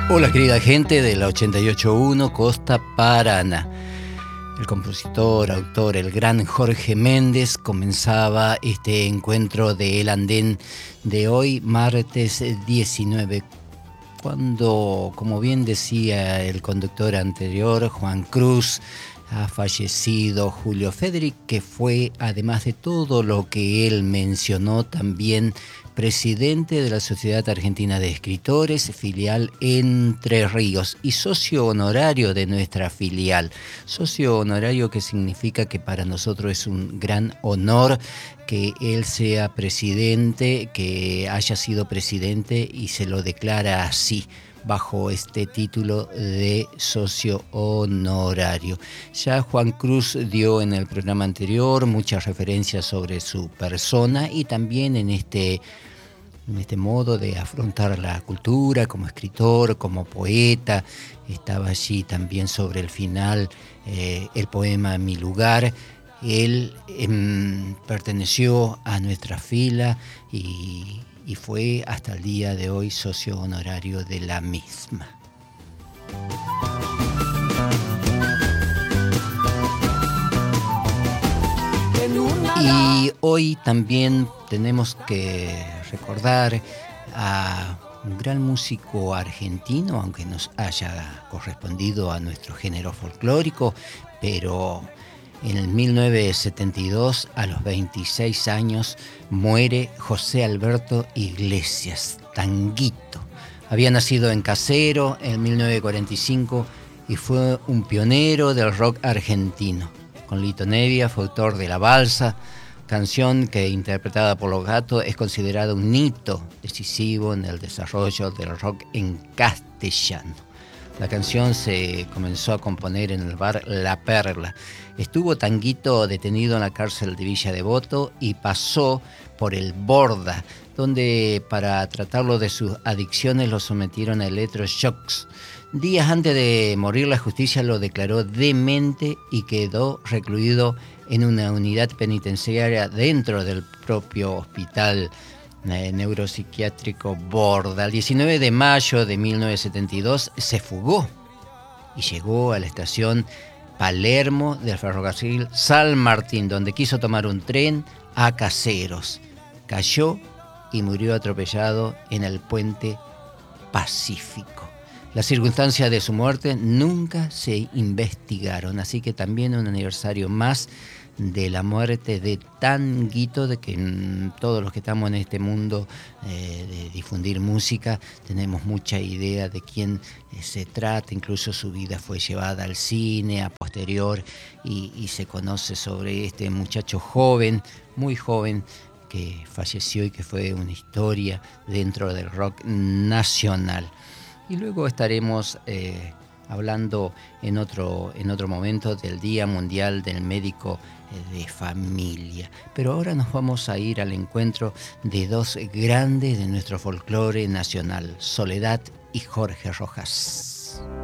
Hola querida gente de la 88.1 Costa Paraná. El compositor, autor, el gran Jorge Méndez comenzaba este encuentro de El Andén de hoy, martes 19, cuando, como bien decía el conductor anterior, Juan Cruz, ha fallecido Julio Federic, que fue, además de todo lo que él mencionó, también presidente de la Sociedad Argentina de Escritores, filial Entre Ríos, y socio honorario de nuestra filial. Socio honorario que significa que para nosotros es un gran honor que él sea presidente, que haya sido presidente y se lo declara así, bajo este título de socio honorario. Ya Juan Cruz dio en el programa anterior muchas referencias sobre su persona y también en este modo de afrontar la cultura como escritor, como poeta. Estaba allí también sobre el final el poema Mi lugar. Él perteneció a nuestra fila y fue hasta el día de hoy socio honorario de la misma. Y hoy también tenemos que recordar a un gran músico argentino, aunque nos haya correspondido a nuestro género folclórico, pero en el 1972, a los 26 años, muere José Alberto Iglesias, Tanguito. Había nacido en Caseros en 1945 y fue un pionero del rock argentino. Con Lito Nevia fue autor de La Balsa, canción que, interpretada por Los Gatos, es considerada un hito decisivo en el desarrollo del rock en castellano. La canción se comenzó a componer en el bar La Perla. Estuvo Tanguito detenido en la cárcel de Villa Devoto y pasó por el Borda, donde para tratarlo de sus adicciones lo sometieron a electroshocks. Días antes de morir, la justicia lo declaró demente y quedó recluido en una unidad penitenciaria dentro del propio hospital neuropsiquiátrico Borda. El 19 de mayo de 1972 se fugó y llegó a la estación Palermo del ferrocarril San Martín, donde quiso tomar un tren a Caseros. Cayó y murió atropellado en el puente Pacífico. Las circunstancias de su muerte nunca se investigaron, así que también un aniversario más de la muerte de Tanguito, de que todos los que estamos en este mundo de difundir música tenemos mucha idea de quién se trata. Incluso su vida fue llevada al cine a posterior y se conoce sobre este muchacho joven, muy joven, que falleció y que fue una historia dentro del rock nacional. Y luego estaremos hablando en otro momento del Día Mundial del Médico de Familia. Pero ahora nos vamos a ir al encuentro de dos grandes de nuestro folclore nacional, Soledad y Jorge Rojas.